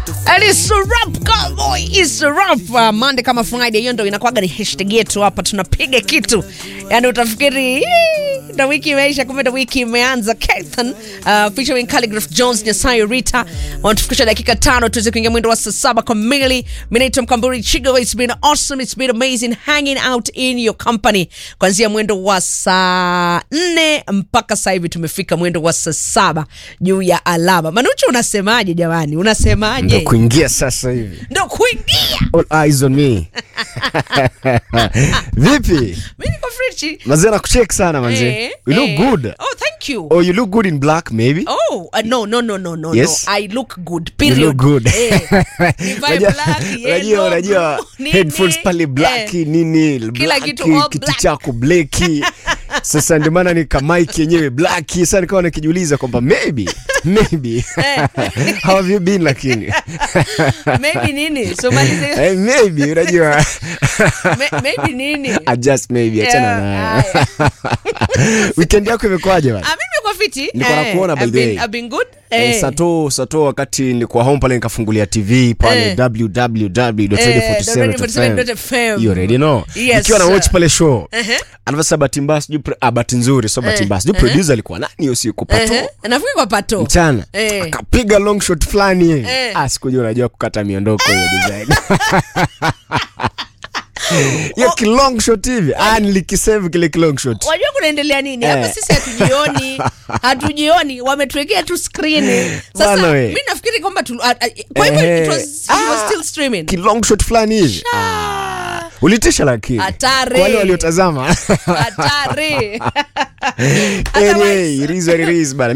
And it's a rap, cowboy. It's a rap. Monday kama Friday, hiyo ndio inakuwaga ni hashtag yetu hapa, tunapiga kitu. Yaani utafikiri na wiki imeisha, kumbe na wiki imeanza. Keithan featuring Calligraph Jones, Nyasayo Rita. Wanatufikisha dakika 5 tuweze kuingia mwendo wa saa 7 kamili. Mimi naitwa Mkamburi Chigo. It's been awesome, it's been amazing hanging out in your company. Kuanzia mwendo wa saa 4 mpaka sasa hivi tumefika mwendo wa saa 7 juu ya alama. Manucho, unasemaje jamani? Unasemaje? Ndo kuingia sasa hivi. Ndo kuingia. All eyes on me. Vipi? Mimi niko fresh. Mazee nakucheck sana manze. You look good. Oh, thank you. Oh, you look good in black maybe? Oh, no. Yes. No. I look good. Period. You look good. Unajua headphones pale black nini? Kila kitu all kitu black. chako black. Sasa ndio maana nika mic yenyewe black. Sasa nikawa nakijiuliza kwamba maybe how have you been lakini? Maybe nini? So malize. Maybe unajua. Maybe nini? Just maybe achana na. Weekend yako imekwaje bwana? Mimi niko fiti. Nilikuwa nakuona by the way. I've been good. Sato wakati nilikuwa home pale nikafungulia TV pale www.radio47.fm. You already know. Yes, nikiwa na watch pale show. Anavasa Batimbas bahati nzuri so Batimbas. Producer alikuwa nani hiyo siku Pato? Nafikiri kwa Pato. Mchana. Akapiga long shot fulani. Sikujua unajua kukata miondoko hiyo design. Ya long shot hivi. Nilikisave kile long shot. Wajua kunaendelea nini? Hapa sisi hatujioni. Wametuwekea tu screen. Sasa mimi nafikiri kwamba kwa hivyo it was still streaming. Long shot fulani hivi. Ulitisha lakini. Hatari. Wale waliotazama. Hatari. Anyway, it is what it is, bana.